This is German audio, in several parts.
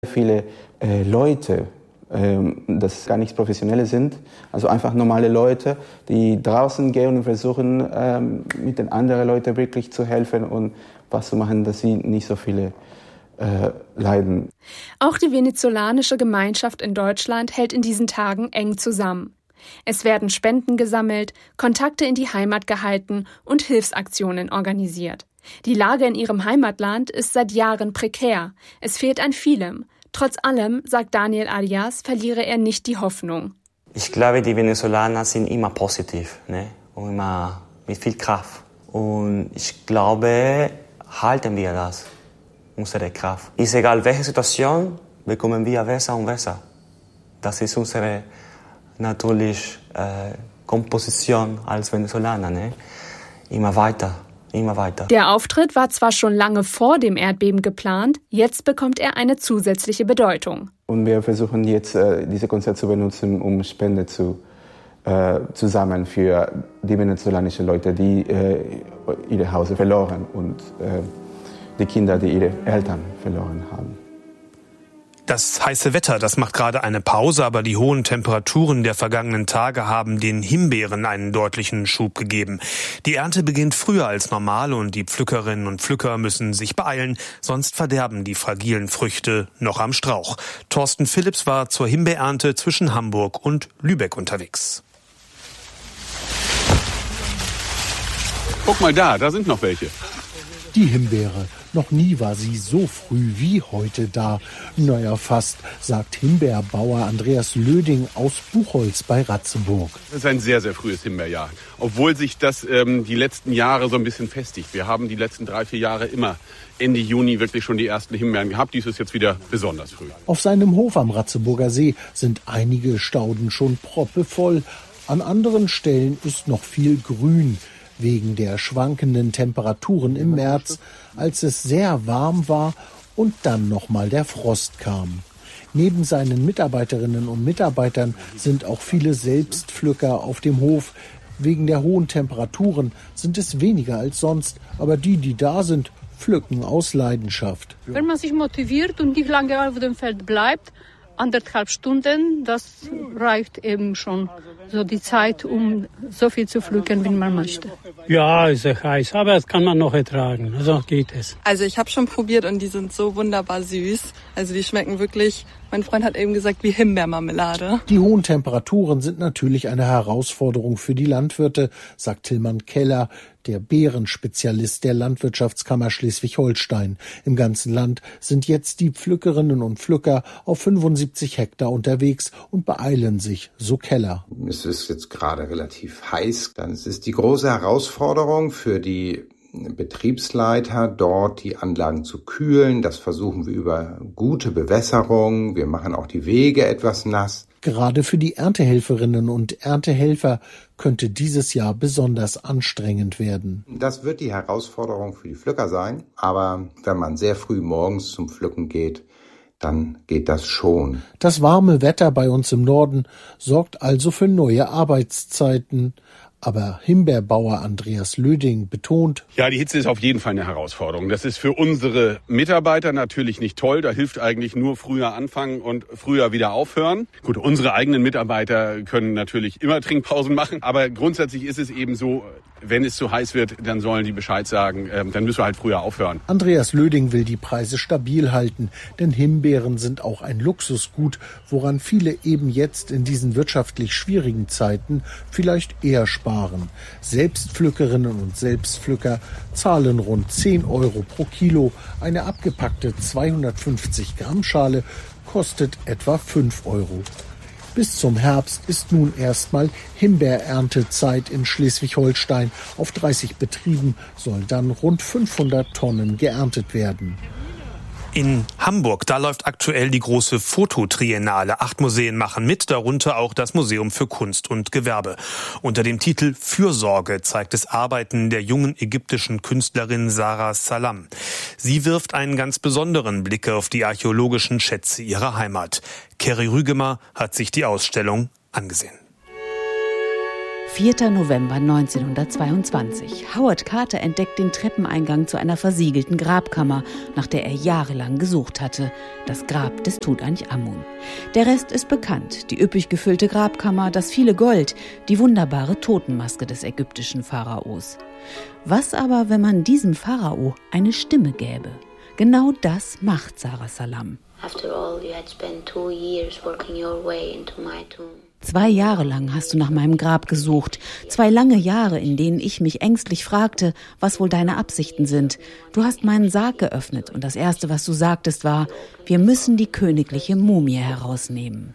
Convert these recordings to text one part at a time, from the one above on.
Viele Leute, das gar nicht Professionelle sind, also einfach normale Leute, die draußen gehen und versuchen, mit den anderen Leuten wirklich zu helfen und was zu machen, dass sie nicht so viele leiden. Auch die venezolanische Gemeinschaft in Deutschland hält in diesen Tagen eng zusammen. Es werden Spenden gesammelt, Kontakte in die Heimat gehalten und Hilfsaktionen organisiert. Die Lage in ihrem Heimatland ist seit Jahren prekär. Es fehlt an vielem. Trotz allem, sagt Daniel Arias, verliere er nicht die Hoffnung. Ich glaube, die Venezolaner sind immer positiv, ne? Und immer mit viel Kraft. Und ich glaube, halten wir das, unsere Kraft. Ist egal, welche Situation, bekommen wir besser und besser. Das ist unsere natürlich Komposition als Venezolaner, ne? Immer weiter. Immer weiter. Der Auftritt war zwar schon lange vor dem Erdbeben geplant, jetzt bekommt er eine zusätzliche Bedeutung. Und wir versuchen jetzt, diese Konzert zu benutzen, um Spende zu sammeln für die venezolanischen Leute, die ihr Haus verloren und die Kinder, die ihre Eltern verloren haben. Das heiße Wetter, das macht gerade eine Pause, aber die hohen Temperaturen der vergangenen Tage haben den Himbeeren einen deutlichen Schub gegeben. Die Ernte beginnt früher als normal und die Pflückerinnen und Pflücker müssen sich beeilen, sonst verderben die fragilen Früchte noch am Strauch. Thorsten Philipps war zur Himbeerernte zwischen Hamburg und Lübeck unterwegs. Guck mal da sind noch welche. Die Himbeere. Noch nie war sie so früh wie heute da. Naja, fast, sagt Himbeerbauer Andreas Löding aus Buchholz bei Ratzeburg. Das ist ein sehr, sehr frühes Himbeerjahr. Obwohl sich das die letzten Jahre so ein bisschen festigt. Wir haben die letzten 3-4 Jahre immer Ende Juni wirklich schon die ersten Himbeeren gehabt. Dies ist jetzt wieder besonders früh. Auf seinem Hof am Ratzeburger See sind einige Stauden schon proppevoll. An anderen Stellen ist noch viel Grün. Wegen der schwankenden Temperaturen im März, als es sehr warm war und dann nochmal der Frost kam. Neben seinen Mitarbeiterinnen und Mitarbeitern sind auch viele Selbstpflücker auf dem Hof. Wegen der hohen Temperaturen sind es weniger als sonst, aber die da sind, pflücken aus Leidenschaft. Wenn man sich motiviert und nicht lange auf dem Feld bleibt, 1,5 Stunden, das reicht eben schon. So die Zeit, um so viel zu pflücken, wie man möchte. Ja, ist sehr heiß, aber das kann man noch ertragen. Also geht es. Also ich habe schon probiert und die sind so wunderbar süß. Also die schmecken wirklich, mein Freund hat eben gesagt, wie Himbeermarmelade. Die hohen Temperaturen sind natürlich eine Herausforderung für die Landwirte, sagt Tillmann Keller, der Beerenspezialist der Landwirtschaftskammer Schleswig-Holstein. Im ganzen Land sind jetzt die Pflückerinnen und Pflücker auf 75 Hektar unterwegs und beeilen sich, so Keller. Es ist jetzt gerade relativ heiß. Dann ist es die große Herausforderung für die Betriebsleiter, dort die Anlagen zu kühlen. Das versuchen wir über gute Bewässerung. Wir machen auch die Wege etwas nass. Gerade für die Erntehelferinnen und Erntehelfer könnte dieses Jahr besonders anstrengend werden. Das wird die Herausforderung für die Pflücker sein. Aber wenn man sehr früh morgens zum Pflücken geht, dann geht das schon. Das warme Wetter bei uns im Norden sorgt also für neue Arbeitszeiten. Aber Himbeerbauer Andreas Löding betont: Ja, die Hitze ist auf jeden Fall eine Herausforderung. Das ist für unsere Mitarbeiter natürlich nicht toll. Da hilft eigentlich nur früher anfangen und früher wieder aufhören. Gut, unsere eigenen Mitarbeiter können natürlich immer Trinkpausen machen. Aber grundsätzlich ist es eben so, wenn es zu heiß wird, dann sollen die Bescheid sagen. Dann müssen wir halt früher aufhören. Andreas Löding will die Preise stabil halten. Denn Himbeeren sind auch ein Luxusgut, woran viele eben jetzt in diesen wirtschaftlich schwierigen Zeiten vielleicht eher sparen. Selbstpflückerinnen und Selbstpflücker zahlen rund 10 Euro pro Kilo. Eine abgepackte 250 Gramm Schale kostet etwa 5 Euro. Bis zum Herbst ist nun erstmal Himbeereerntezeit in Schleswig-Holstein. Auf 30 Betrieben sollen dann rund 500 Tonnen geerntet werden. In Hamburg, da läuft aktuell die große Fototriennale. 8 Museen machen mit, darunter auch das Museum für Kunst und Gewerbe. Unter dem Titel Fürsorge zeigt es Arbeiten der jungen ägyptischen Künstlerin Sarah Salam. Sie wirft einen ganz besonderen Blick auf die archäologischen Schätze ihrer Heimat. Kerry Rügemer hat sich die Ausstellung angesehen. 4. November 1922. Howard Carter entdeckt den Treppeneingang zu einer versiegelten Grabkammer, nach der er jahrelang gesucht hatte. Das Grab des Tutanchamun. Der Rest ist bekannt. Die üppig gefüllte Grabkammer, das viele Gold, die wunderbare Totenmaske des ägyptischen Pharaos. Was aber, wenn man diesem Pharao eine Stimme gäbe? Genau das macht Sarah Salam. After all, you had spent 2 years working your way into my tomb. 2 Jahre lang hast du nach meinem Grab gesucht. 2 lange Jahre, in denen ich mich ängstlich fragte, was wohl deine Absichten sind. Du hast meinen Sarg geöffnet und das Erste, was du sagtest, war, wir müssen die königliche Mumie herausnehmen.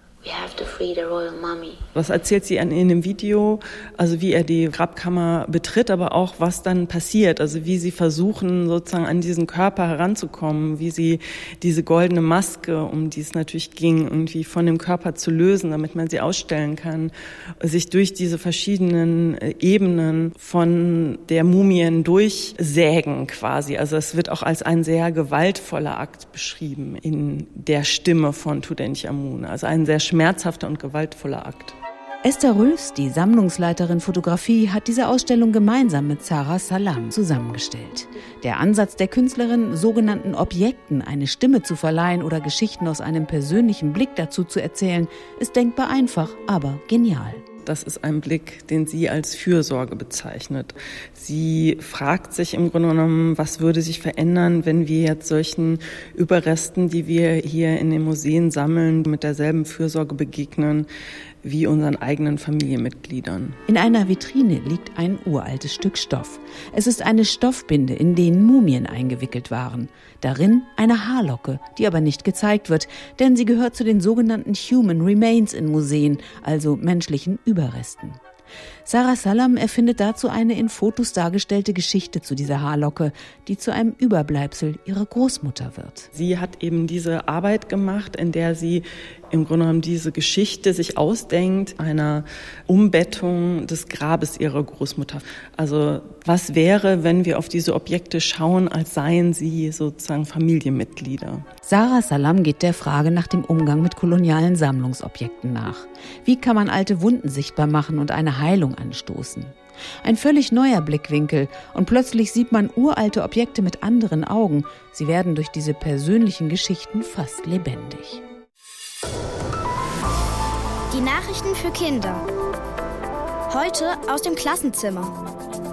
Was erzählt sie in dem Video, also wie er die Grabkammer betritt, aber auch was dann passiert, also wie sie versuchen sozusagen an diesen Körper heranzukommen, wie sie diese goldene Maske, um die es natürlich ging, irgendwie von dem Körper zu lösen, damit man sie ausstellen kann, sich durch diese verschiedenen Ebenen von der Mumien durchsägen quasi. Also es wird auch als ein sehr gewaltvoller Akt beschrieben in der Stimme von Tutanchamun, also ein sehr schmerzhafter und gewaltvoller Akt. Esther Rülfs, die Sammlungsleiterin Fotografie, hat diese Ausstellung gemeinsam mit Sarah Salam zusammengestellt. Der Ansatz der Künstlerin, sogenannten Objekten eine Stimme zu verleihen oder Geschichten aus einem persönlichen Blick dazu zu erzählen, ist denkbar einfach, aber genial. Das ist ein Blick, den sie als Fürsorge bezeichnet. Sie fragt sich im Grunde genommen, was würde sich verändern, wenn wir jetzt solchen Überresten, die wir hier in den Museen sammeln, mit derselben Fürsorge begegnen wie unseren eigenen Familienmitgliedern. In einer Vitrine liegt ein uraltes Stück Stoff. Es ist eine Stoffbinde, in denen Mumien eingewickelt waren. Darin eine Haarlocke, die aber nicht gezeigt wird, denn sie gehört zu den sogenannten Human Remains in Museen, also menschlichen Überresten. Sarah Salam erfindet dazu eine in Fotos dargestellte Geschichte zu dieser Haarlocke, die zu einem Überbleibsel ihrer Großmutter wird. Sie hat eben diese Arbeit gemacht, in der sie im Grunde genommen diese Geschichte sich ausdenkt, einer Umbettung des Grabes ihrer Großmutter. Also was wäre, wenn wir auf diese Objekte schauen, als seien sie sozusagen Familienmitglieder? Sarah Salam geht der Frage nach dem Umgang mit kolonialen Sammlungsobjekten nach. Wie kann man alte Wunden sichtbar machen und eine Heilung anstoßen? Ein völlig neuer Blickwinkel und plötzlich sieht man uralte Objekte mit anderen Augen. Sie werden durch diese persönlichen Geschichten fast lebendig. Die Nachrichten für Kinder. Heute aus dem Klassenzimmer.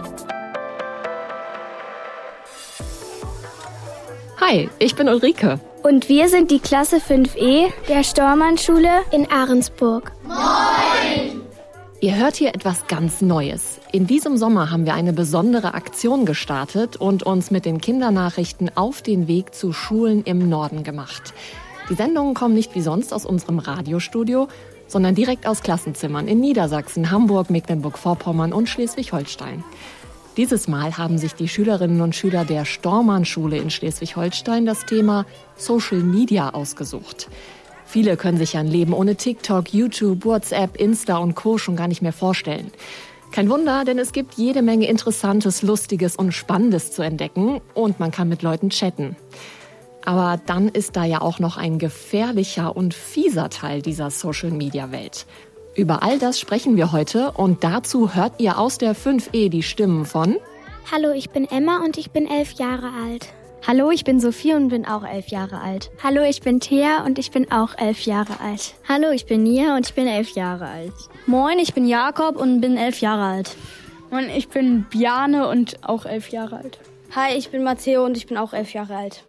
Hi, ich bin Ulrike. Und wir sind die Klasse 5E der Stormann-Schule in Ahrensburg. Moin! Ihr hört hier etwas ganz Neues. In diesem Sommer haben wir eine besondere Aktion gestartet und uns mit den Kindernachrichten auf den Weg zu Schulen im Norden gemacht. Die Sendungen kommen nicht wie sonst aus unserem Radiostudio, sondern direkt aus Klassenzimmern in Niedersachsen, Hamburg, Mecklenburg-Vorpommern und Schleswig-Holstein. Dieses Mal haben sich die Schülerinnen und Schüler der Stormann-Schule in Schleswig-Holstein das Thema Social Media ausgesucht. Viele können sich ein Leben ohne TikTok, YouTube, WhatsApp, Insta und Co. schon gar nicht mehr vorstellen. Kein Wunder, denn es gibt jede Menge Interessantes, Lustiges und Spannendes zu entdecken und man kann mit Leuten chatten. Aber dann ist da ja auch noch ein gefährlicher und fieser Teil dieser Social-Media-Welt. Über all das sprechen wir heute und dazu hört ihr aus der 5E die Stimmen von... Hallo, ich bin Emma und ich bin 11 Jahre alt. Hallo, ich bin Sophie und bin auch 11 Jahre alt. Hallo, ich bin Thea und ich bin auch 11 Jahre alt. Hallo, ich bin Nia und ich bin 11 Jahre alt. Moin, ich bin Jakob und bin 11 Jahre alt. Und ich bin Bjarne und auch 11 Jahre alt. Hi, ich bin Matteo und ich bin auch 11 Jahre alt.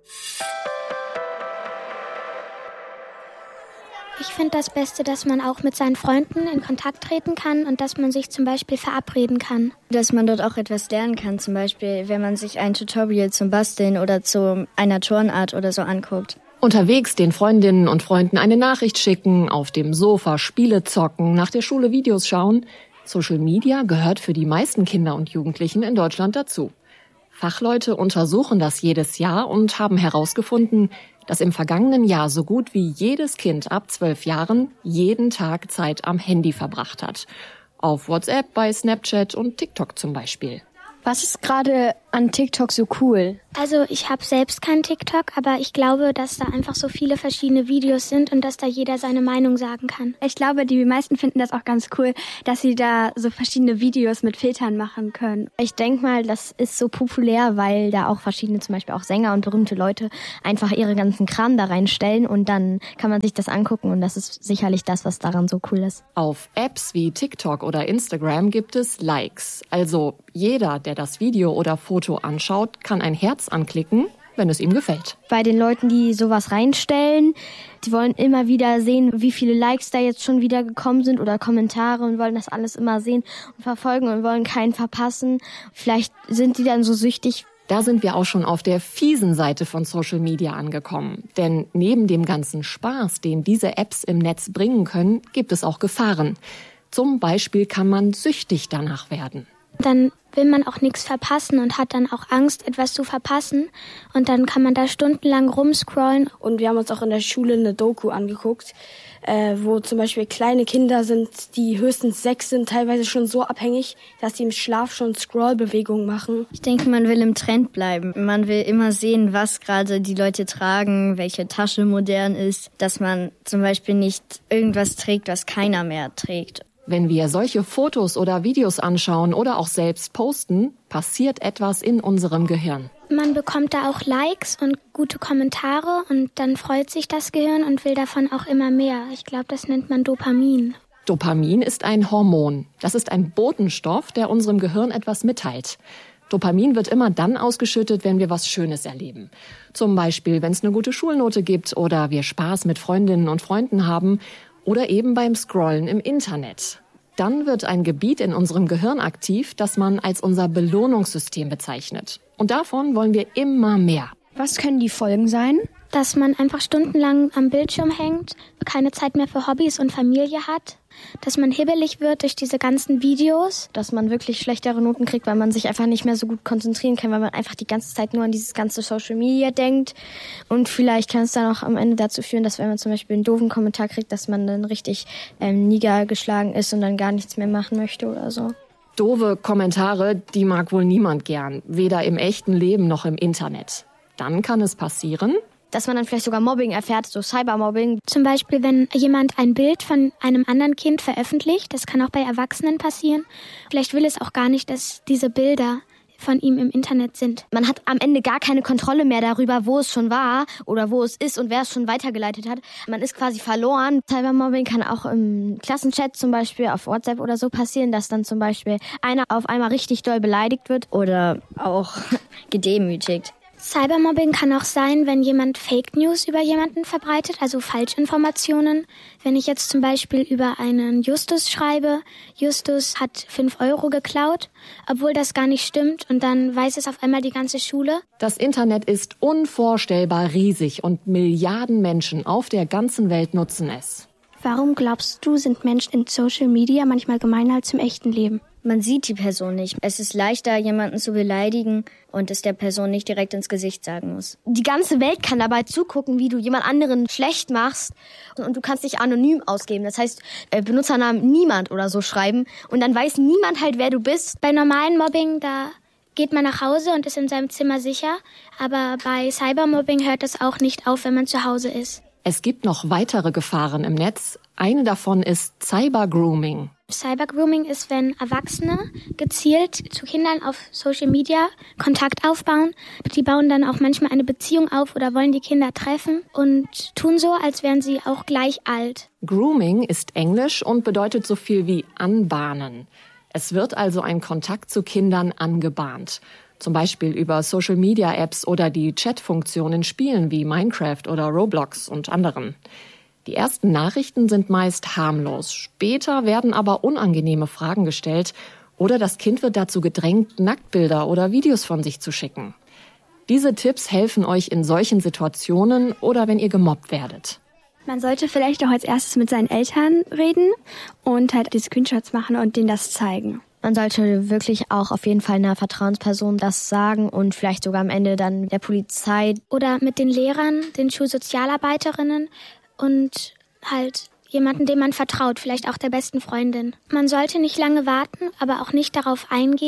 Ich finde das Beste, dass man auch mit seinen Freunden in Kontakt treten kann und dass man sich zum Beispiel verabreden kann. Dass man dort auch etwas lernen kann, zum Beispiel, wenn man sich ein Tutorial zum Basteln oder zu einer Turnart oder so anguckt. Unterwegs den Freundinnen und Freunden eine Nachricht schicken, auf dem Sofa Spiele zocken, nach der Schule Videos schauen. Social Media gehört für die meisten Kinder und Jugendlichen in Deutschland dazu. Fachleute untersuchen das jedes Jahr und haben herausgefunden, dass im vergangenen Jahr so gut wie jedes Kind ab 12 Jahren jeden Tag Zeit am Handy verbracht hat. Auf WhatsApp, bei Snapchat und TikTok zum Beispiel. Was ist gerade an TikTok so cool? Also ich habe selbst kein TikTok, aber ich glaube, dass da einfach so viele verschiedene Videos sind und dass da jeder seine Meinung sagen kann. Ich glaube, die meisten finden das auch ganz cool, dass sie da so verschiedene Videos mit Filtern machen können. Ich denke mal, das ist so populär, weil da auch verschiedene, zum Beispiel auch Sänger und berühmte Leute, einfach ihre ganzen Kram da reinstellen und dann kann man sich das angucken und das ist sicherlich das, was daran so cool ist. Auf Apps wie TikTok oder Instagram gibt es Likes. Also jeder, der das Video oder Foto anschaut, kann ein Herz anklicken, wenn es ihm gefällt. Bei den Leuten, die sowas reinstellen, die wollen immer wieder sehen, wie viele Likes da jetzt schon wieder gekommen sind oder Kommentare und wollen das alles immer sehen und verfolgen und wollen keinen verpassen. Vielleicht sind die dann so süchtig. Da sind wir auch schon auf der fiesen Seite von Social Media angekommen. Denn neben dem ganzen Spaß, den diese Apps im Netz bringen können, gibt es auch Gefahren. Zum Beispiel kann man süchtig danach werden. Dann will man auch nichts verpassen und hat dann auch Angst, etwas zu verpassen. Und dann kann man da stundenlang rumscrollen. Und wir haben uns auch in der Schule eine Doku angeguckt, wo zum Beispiel kleine Kinder sind, die höchstens 6 sind, teilweise schon so abhängig, dass sie im Schlaf schon Scrollbewegungen machen. Ich denke, man will im Trend bleiben. Man will immer sehen, was gerade die Leute tragen, welche Tasche modern ist, dass man zum Beispiel nicht irgendwas trägt, was keiner mehr trägt. Wenn wir solche Fotos oder Videos anschauen oder auch selbst posten, passiert etwas in unserem Gehirn. Man bekommt da auch Likes und gute Kommentare und dann freut sich das Gehirn und will davon auch immer mehr. Ich glaube, das nennt man Dopamin. Dopamin ist ein Hormon. Das ist ein Botenstoff, der unserem Gehirn etwas mitteilt. Dopamin wird immer dann ausgeschüttet, wenn wir was Schönes erleben. Zum Beispiel, wenn es eine gute Schulnote gibt oder wir Spaß mit Freundinnen und Freunden haben. Oder eben beim Scrollen im Internet. Dann wird ein Gebiet in unserem Gehirn aktiv, das man als unser Belohnungssystem bezeichnet. Und davon wollen wir immer mehr. Was können die Folgen sein? Dass man einfach stundenlang am Bildschirm hängt, keine Zeit mehr für Hobbys und Familie hat. Dass man hibbelig wird durch diese ganzen Videos. Dass man wirklich schlechtere Noten kriegt, weil man sich einfach nicht mehr so gut konzentrieren kann, weil man einfach die ganze Zeit nur an dieses ganze Social Media denkt. Und vielleicht kann es dann auch am Ende dazu führen, dass wenn man zum Beispiel einen doofen Kommentar kriegt, dass man dann richtig niedergeschlagen ist und dann gar nichts mehr machen möchte oder so. Doofe Kommentare, die mag wohl niemand gern. Weder im echten Leben noch im Internet. Dann kann es passieren, dass man dann vielleicht sogar Mobbing erfährt, so Cybermobbing. Zum Beispiel, wenn jemand ein Bild von einem anderen Kind veröffentlicht, das kann auch bei Erwachsenen passieren. Vielleicht will es auch gar nicht, dass diese Bilder von ihm im Internet sind. Man hat am Ende gar keine Kontrolle mehr darüber, wo es schon war oder wo es ist und wer es schon weitergeleitet hat. Man ist quasi verloren. Cybermobbing kann auch im Klassenchat zum Beispiel auf WhatsApp oder so passieren, dass dann zum Beispiel einer auf einmal richtig doll beleidigt wird oder auch gedemütigt. Cybermobbing kann auch sein, wenn jemand Fake News über jemanden verbreitet, also Falschinformationen. Wenn ich jetzt zum Beispiel über einen Justus schreibe, Justus hat 5 € geklaut, obwohl das gar nicht stimmt und dann weiß es auf einmal die ganze Schule. Das Internet ist unvorstellbar riesig und Milliarden Menschen auf der ganzen Welt nutzen es. Warum glaubst du, sind Menschen in Social Media manchmal gemeiner als im echten Leben? Man sieht die Person nicht. Es ist leichter, jemanden zu beleidigen und es der Person nicht direkt ins Gesicht sagen muss. Die ganze Welt kann dabei zugucken, wie du jemand anderen schlecht machst und du kannst dich anonym ausgeben. Das heißt, Benutzernamen niemand oder so schreiben und dann weiß niemand halt, wer du bist. Bei normalen Mobbing, da geht man nach Hause und ist in seinem Zimmer sicher, aber bei Cybermobbing hört es auch nicht auf, wenn man zu Hause ist. Es gibt noch weitere Gefahren im Netz. Eine davon ist Cybergrooming. Cybergrooming ist, wenn Erwachsene gezielt zu Kindern auf Social Media Kontakt aufbauen. Die bauen dann auch manchmal eine Beziehung auf oder wollen die Kinder treffen und tun so, als wären sie auch gleich alt. Grooming ist Englisch und bedeutet so viel wie anbahnen. Es wird also ein Kontakt zu Kindern angebahnt. Zum Beispiel über Social-Media-Apps oder die Chat-Funktion in Spielen wie Minecraft oder Roblox und anderen. Die ersten Nachrichten sind meist harmlos. Später werden aber unangenehme Fragen gestellt oder das Kind wird dazu gedrängt, Nacktbilder oder Videos von sich zu schicken. Diese Tipps helfen euch in solchen Situationen oder wenn ihr gemobbt werdet. Man sollte vielleicht auch als erstes mit seinen Eltern reden und halt die Screenshots machen und denen das zeigen. Man sollte wirklich auch auf jeden Fall einer Vertrauensperson das sagen und vielleicht sogar am Ende dann der Polizei. Oder mit den Lehrern, den Schulsozialarbeiterinnen und halt jemanden, dem man vertraut, vielleicht auch der besten Freundin. Man sollte nicht lange warten, aber auch nicht darauf eingehen.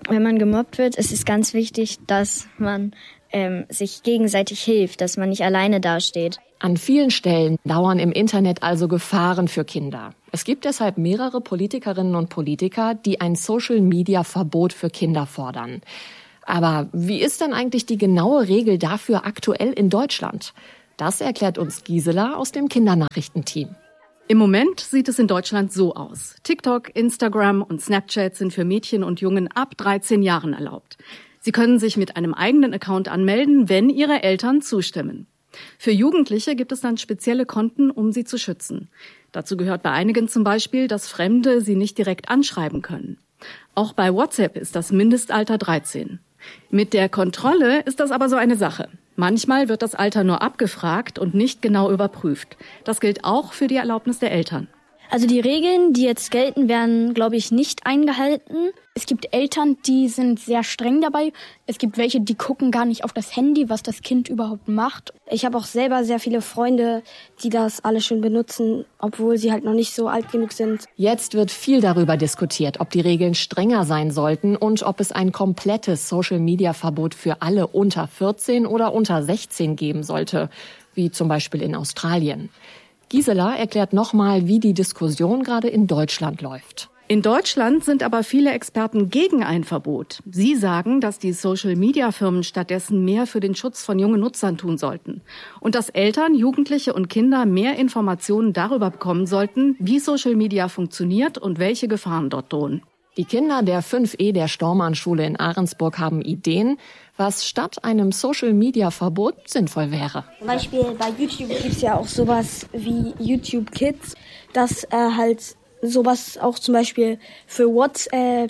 Wenn man gemobbt wird, ist es ganz wichtig, dass man sich gegenseitig hilft, dass man nicht alleine dasteht. An vielen Stellen lauern im Internet also Gefahren für Kinder. Es gibt deshalb mehrere Politikerinnen und Politiker, die ein Social-Media-Verbot für Kinder fordern. Aber wie ist denn eigentlich die genaue Regel dafür aktuell in Deutschland? Das erklärt uns Gisela aus dem Kindernachrichtenteam. Im Moment sieht es in Deutschland so aus. TikTok, Instagram und Snapchat sind für Mädchen und Jungen ab 13 Jahren erlaubt. Sie können sich mit einem eigenen Account anmelden, wenn ihre Eltern zustimmen. Für Jugendliche gibt es dann spezielle Konten, um sie zu schützen. Dazu gehört bei einigen zum Beispiel, dass Fremde sie nicht direkt anschreiben können. Auch bei WhatsApp ist das Mindestalter 13. Mit der Kontrolle ist das aber so eine Sache. Manchmal wird das Alter nur abgefragt und nicht genau überprüft. Das gilt auch für die Erlaubnis der Eltern. Also die Regeln, die jetzt gelten, werden, glaube ich, nicht eingehalten. Es gibt Eltern, die sind sehr streng dabei. Es gibt welche, die gucken gar nicht auf das Handy, was das Kind überhaupt macht. Ich habe auch selber sehr viele Freunde, die das alle schon benutzen, obwohl sie halt noch nicht so alt genug sind. Jetzt wird viel darüber diskutiert, ob die Regeln strenger sein sollten und ob es ein komplettes Social-Media-Verbot für alle unter 14 oder unter 16 geben sollte, wie zum Beispiel in Australien. Gisela erklärt nochmal, wie die Diskussion gerade in Deutschland läuft. In Deutschland sind aber viele Experten gegen ein Verbot. Sie sagen, dass die Social-Media-Firmen stattdessen mehr für den Schutz von jungen Nutzern tun sollten. Und dass Eltern, Jugendliche und Kinder mehr Informationen darüber bekommen sollten, wie Social Media funktioniert und welche Gefahren dort drohen. Die Kinder der 5E der Stormann-Schule in Ahrensburg haben Ideen, was statt einem Social-Media-Verbot sinnvoll wäre. Zum Beispiel bei YouTube gibt es ja auch sowas wie YouTube Kids, dass halt sowas auch zum Beispiel für WhatsApp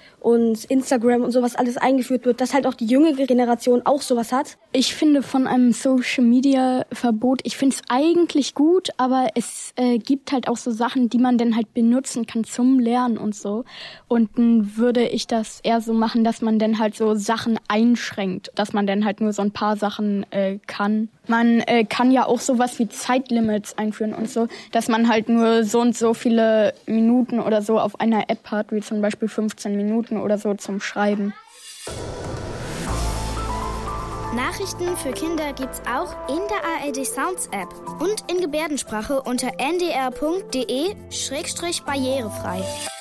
und Instagram und sowas alles eingeführt wird, dass halt auch die jüngere Generation auch sowas hat. Ich finde von einem Social-Media-Verbot, ich finde es eigentlich gut, aber es gibt halt auch so Sachen, die man dann halt benutzen kann zum Lernen und so. Und dann würde ich das eher so machen, dass man dann halt so Sachen einschränkt, dass man dann halt nur so ein paar Sachen kann. Man kann ja auch sowas wie Zeitlimits einführen und so, dass man halt nur so und so viele Minuten oder so auf einer App hat, wie zum Beispiel 15 Minuten oder so zum Schreiben. Nachrichten für Kinder gibt's auch in der ARD Sounds App und in Gebärdensprache unter ndr.de/barrierefrei.